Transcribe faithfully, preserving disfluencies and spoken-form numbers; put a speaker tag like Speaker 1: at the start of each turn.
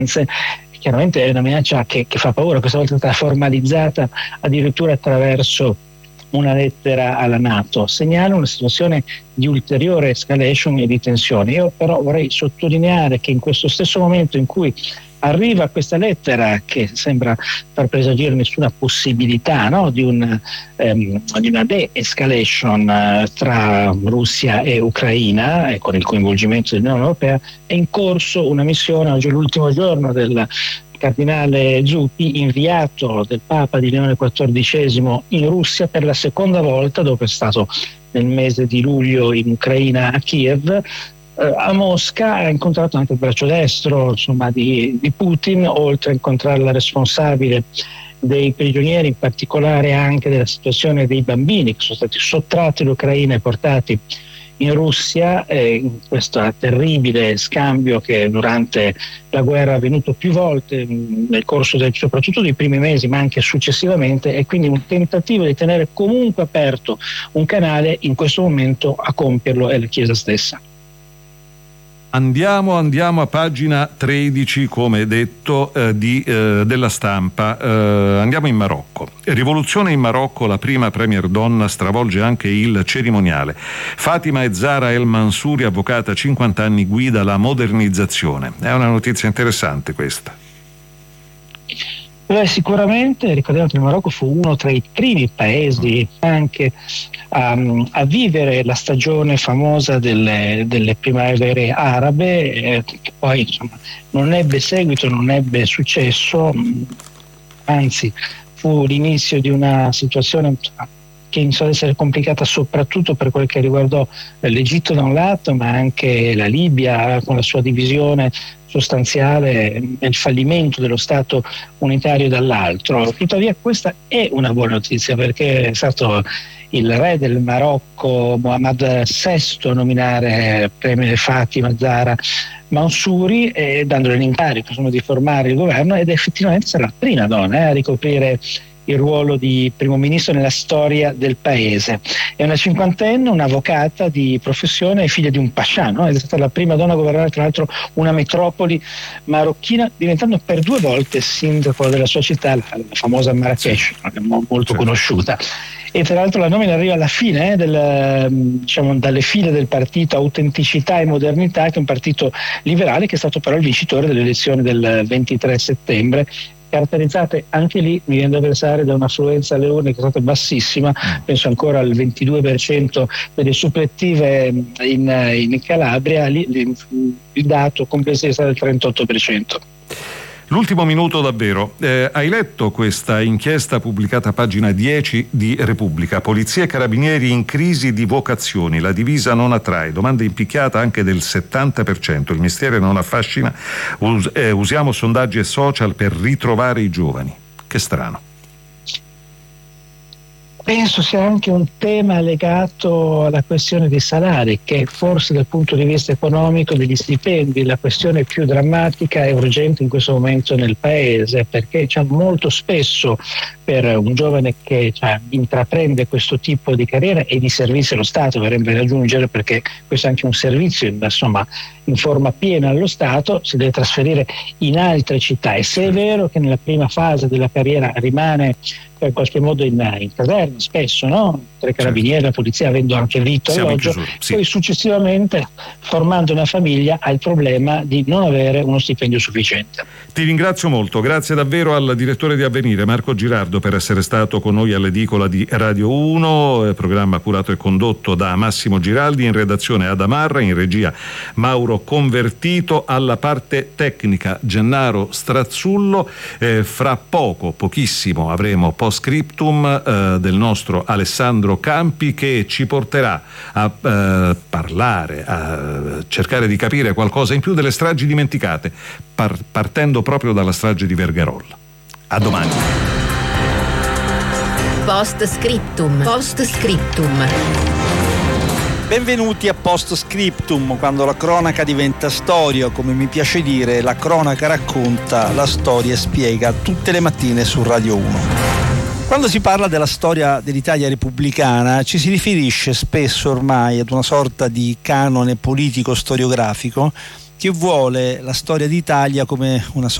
Speaker 1: chiaramente è una minaccia che, che fa paura. Questa volta è stata formalizzata addirittura attraverso una lettera alla NATO. Segnala una situazione di ulteriore escalation e di tensione. Io però vorrei sottolineare che in questo stesso momento in cui arriva questa lettera, che sembra far presagire nessuna possibilità, no, di, un, ehm, di una de-escalation eh, tra Russia e Ucraina, e con il coinvolgimento dell'Unione Europea, è in corso una missione. Oggi è l'ultimo giorno del cardinale Zuppi, inviato del Papa di Leone quattordicesimo in Russia per la seconda volta, dopo è stato nel mese di luglio in Ucraina a Kiev. A Mosca ha incontrato anche il braccio destro, insomma, di, di Putin, oltre a incontrare la responsabile dei prigionieri, in particolare anche della situazione dei bambini che sono stati sottratti all'Ucraina e portati in Russia, eh, in questo terribile scambio che durante la guerra è avvenuto più volte mh, nel corso del, soprattutto dei primi mesi, ma anche successivamente, e quindi un tentativo di tenere comunque aperto un canale. In questo momento a compierlo è la Chiesa stessa.
Speaker 2: Andiamo, andiamo a pagina tredici, come detto, eh, di, eh, della Stampa. Eh, andiamo in Marocco. Rivoluzione in Marocco, la prima premier donna stravolge anche il cerimoniale. Fatima e Zahra El Mansouri, avvocata, cinquanta anni, guida la modernizzazione. È una notizia interessante questa.
Speaker 1: Beh, sicuramente ricordiamo che il Marocco fu uno tra i primi paesi anche a, a vivere la stagione famosa delle, delle primavere arabe, eh, che poi insomma non ebbe seguito, non ebbe successo, anzi fu l'inizio di una situazione che iniziò ad essere complicata soprattutto per quel che riguardò l'Egitto da un lato, ma anche la Libia con la sua divisione sostanziale e il fallimento dello Stato unitario dall'altro. Tuttavia questa è una buona notizia, perché è stato il re del Marocco Mohammed sesto a nominare premier Fatima Zahra Mansouri, eh, dandole l'incarico insomma, di formare il governo, ed effettivamente sarà la prima donna eh, a ricoprire il ruolo di primo ministro nella storia del paese. È una cinquantenne, un'avvocata di professione e figlia di un pascià, no? È stata la prima donna a governare tra l'altro una metropoli marocchina, diventando per due volte sindaco della sua città, la, la famosa Marrakech, che è molto conosciuta. E tra l'altro la nomina arriva alla fine eh, del, diciamo, dalle file del partito Autenticità e Modernità, che è un partito liberale che è stato però il vincitore delle elezioni del ventitré settembre, caratterizzate anche lì, mi viene da pensare, da un'affluenza alle urne che è stata bassissima, penso ancora al ventidue per cento delle supplettive in, in Calabria, lì, il dato complessivo è stato del trentotto per cento.
Speaker 2: L'ultimo minuto davvero. Eh, hai letto questa inchiesta pubblicata a pagina dieci di Repubblica? Polizia e carabinieri in crisi di vocazioni, la divisa non attrae, domanda impicchiata anche del settanta per cento, il mestiere non affascina, us- eh, usiamo sondaggi e social per ritrovare i giovani. Che strano.
Speaker 1: Penso sia anche un tema legato alla questione dei salari, che forse dal punto di vista economico degli stipendi la questione più drammatica e urgente in questo momento nel paese, perché cioè, molto spesso per un giovane che cioè, intraprende questo tipo di carriera e di servizio allo Stato, verrebbe da aggiungere, perché questo è anche un servizio insomma in forma piena allo Stato, si deve trasferire in altre città, e se è vero che nella prima fase della carriera rimane in qualche modo in, in caserma spesso, no? Tra i carabinieri, la polizia, avendo anche vitto e alloggio, sì. Poi successivamente formando una famiglia ha il problema di non avere uno stipendio sufficiente.
Speaker 2: Ti ringrazio molto, grazie davvero al direttore di Avvenire Marco Girardo per essere stato con noi all'edicola di Radio uno, programma curato e condotto da Massimo Giraldi, in redazione Adamarra, in regia Mauro Convertito, alla parte tecnica Gennaro Strazzullo. Eh, fra poco, pochissimo, avremo post scriptum eh, del nostro Alessandro Campi, che ci porterà a eh, parlare, a cercare di capire qualcosa in più delle stragi dimenticate, par- partendo proprio dalla strage di Vergarolla. A domani.
Speaker 3: Post scriptum. Post scriptum.
Speaker 4: Benvenuti a Post Scriptum, quando la cronaca diventa storia, come mi piace dire, la cronaca racconta, la storia spiega, tutte le mattine su Radio uno. Quando si parla della storia dell'Italia repubblicana ci si riferisce spesso ormai ad una sorta di canone politico-storiografico che vuole la storia d'Italia come una